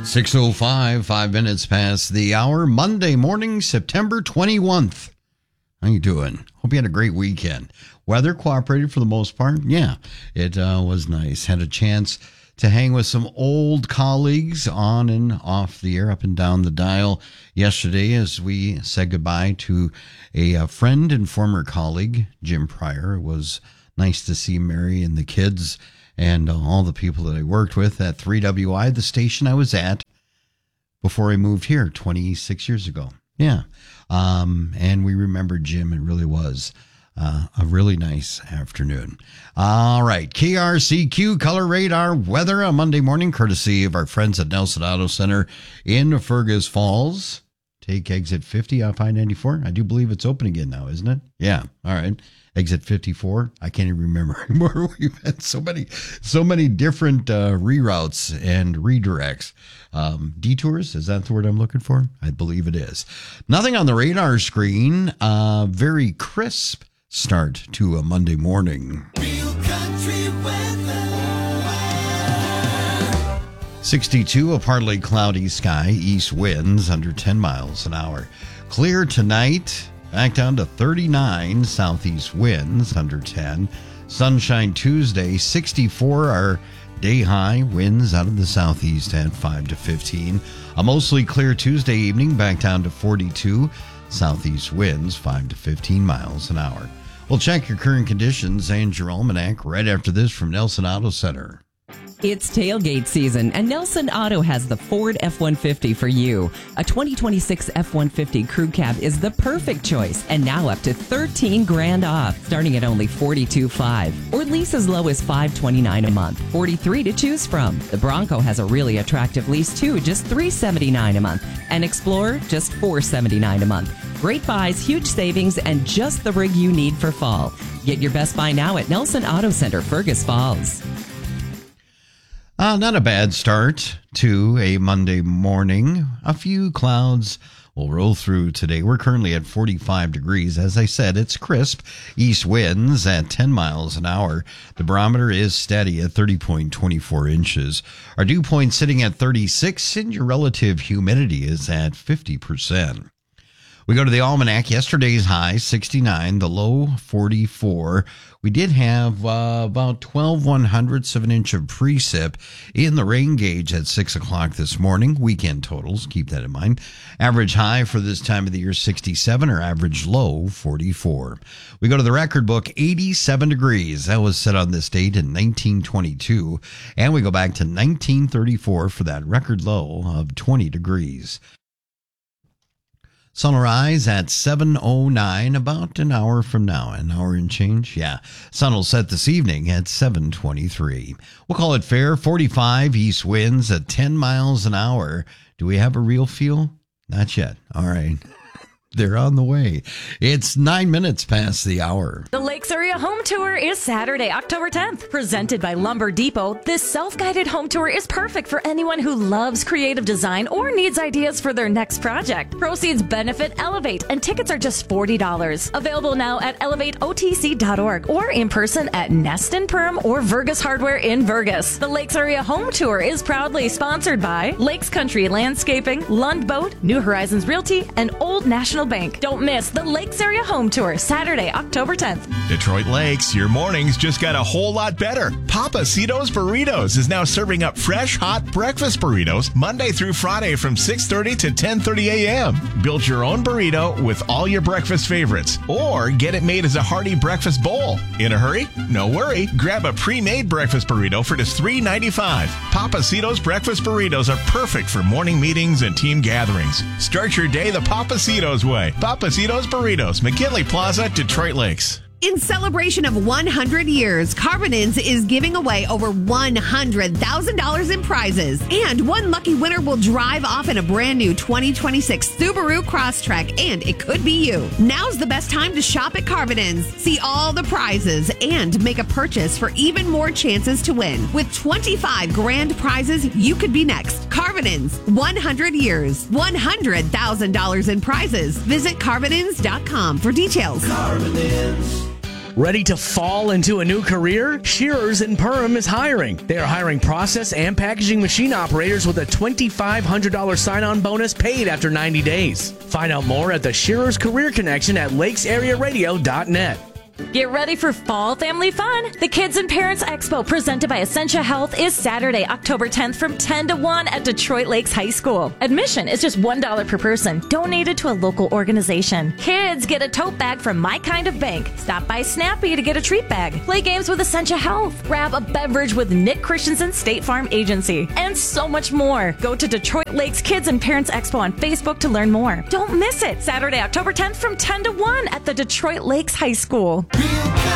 6:05, 5 minutes past the hour, Monday morning, September 21st. How you doing? Hope you had a great weekend. Weather cooperated for the most part. Yeah, it was nice. Had a chance to hang with some old colleagues on and off the air, up and down the dial yesterday as we said goodbye to a friend and former colleague, Jim Pryor. It was nice to see Mary and the kids and all the people that I worked with at 3WI, the station I was at before I moved here 26 years ago. Yeah. And we remember Jim. It really was a really nice afternoon. All right. KRCQ Color Radar weather on Monday morning, courtesy of our friends at Nelson Auto Center in Fergus Falls. Take exit 50 off I-94. I do believe it's open again now, isn't it? Yeah. All right. Exit 54. I can't even remember anymore. We've had so many different reroutes and redirects. Detours, is that the word I'm looking for? I believe it is. Nothing on the radar screen. Very crisp start to a Monday morning. Real country weather. 62, a partly cloudy sky, east winds under 10 miles an hour. Clear tonight. Back down to 39, southeast winds under 10. Sunshine Tuesday, 64, our day high, winds out of the southeast at 5 to 15. A mostly clear Tuesday evening, back down to 42, southeast winds 5 to 15 miles an hour. We'll check your current conditions and your almanac right after this from Nelson Auto Center. It's tailgate season, and Nelson Auto has the Ford F-150 for you. A 2026 F-150 Crew Cab is the perfect choice, and now up to $13,000 off, starting at only $42,500, or lease as low as $529 a month. 43 to choose from. The Bronco has a really attractive lease too, just $379 a month, and Explorer just $479 a month. Great buys, huge savings, and just the rig you need for fall. Get your best buy now at Nelson Auto Center, Fergus Falls. Not a bad start to a Monday morning. A few clouds will roll through today. We're currently at 45 degrees. As I said, it's crisp. East winds at 10 miles an hour. The barometer is steady at 30.24 inches. Our dew point sitting at 36, and your relative humidity is at 50%. We go to the almanac. Yesterday's high, 69, the low, 44. We did have about 12/100ths of an inch of precip in the rain gauge at 6 o'clock this morning. Weekend totals, keep that in mind. Average high for this time of the year, 67, or average low, 44. We go to the record book, 87 degrees. That was set on this date in 1922. And we go back to 1934 for that record low of 20 degrees. Sun will rise at 7:09, about an hour from now. An hour and change? Yeah. Sun will set this evening at 7:23. We'll call it fair. 45 east winds at 10 miles an hour. Do we have a real feel? Not yet. All right. They're on the way. It's 9 minutes past the hour. The Lakes Area Home Tour is Saturday, October 10th. Presented by Lumber Depot, this self-guided home tour is perfect for anyone who loves creative design or needs ideas for their next project. Proceeds benefit Elevate, and tickets are just $40. Available now at elevateotc.org or in person at Neston Perm or Vergus Hardware in Vergus. The Lakes Area Home Tour is proudly sponsored by Lakes Country Landscaping, Lund Boat, New Horizons Realty, and Old National Bank. Don't miss the Lakes Area Home Tour, Saturday, October 10th. Detroit Lakes, your mornings just got a whole lot better. Papacitos Burritos is now serving up fresh, hot breakfast burritos Monday through Friday from 6:30 to 10:30 a.m. Build your own burrito with all your breakfast favorites, or get it made as a hearty breakfast bowl. In a hurry? No worry. Grab a pre-made breakfast burrito for just $3.95. Papacitos breakfast burritos are perfect for morning meetings and team gatherings. Start your day the Papacitos way. Papacitos Burritos, McKinley Plaza, Detroit Lakes. In celebration of 100 years, Carbonins is giving away over $100,000 in prizes. And one lucky winner will drive off in a brand new 2026 Subaru Crosstrek, and it could be you. Now's the best time to shop at Carbonins. See all the prizes and make a purchase for even more chances to win. With 25 grand prizes, you could be next. Carbonins, 100 years, $100,000 in prizes. Visit Carbonins.com for details. Carbonins. Ready to fall into a new career? Shearers in Perham is hiring. They are hiring process and packaging machine operators with a $2,500 sign-on bonus paid after 90 days. Find out more at the Shearers Career Connection at lakesarearadio.net. Get ready for fall family fun. The Kids and Parents Expo presented by Essentia Health is Saturday, October 10th from 10 to 1 at Detroit Lakes High School. Admission is just $1 per person, donated to a local organization. Kids get a tote bag from My Kind of Bank. Stop by Snappy to get a treat bag. Play games with Essentia Health. Grab a beverage with Nick Christensen State Farm Agency. And so much more. Go to Detroit Lakes Kids and Parents Expo on Facebook to learn more. Don't miss it. Saturday, October 10th from 10 to 1 at the Detroit Lakes High School.